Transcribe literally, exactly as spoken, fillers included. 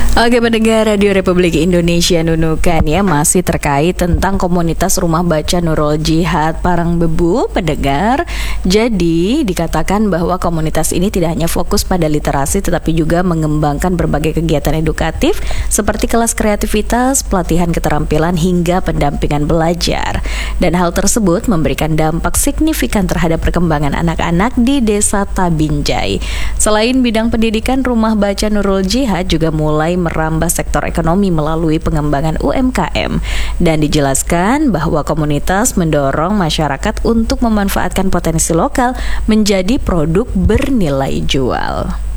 Oke, pendengar Radio Republik Indonesia Nunukan ya, masih terkait tentang komunitas Rumah Baca Nurul Jihad Parangbebu, pendengar. Jadi dikatakan bahwa komunitas ini tidak hanya fokus pada literasi tetapi juga mengembangkan berbagai kegiatan edukatif seperti kelas kreativitas, pelatihan keterampilan hingga pendampingan belajar. Dan hal tersebut memberikan dampak signifikan terhadap perkembangan anak-anak di Desa Tabinjai. Selain bidang pendidikan, Rumah Baca Nurul Jihad juga mulai merambah sektor ekonomi melalui pengembangan U M K M, dan dijelaskan bahwa komunitas mendorong masyarakat untuk memanfaatkan potensi lokal menjadi produk bernilai jual.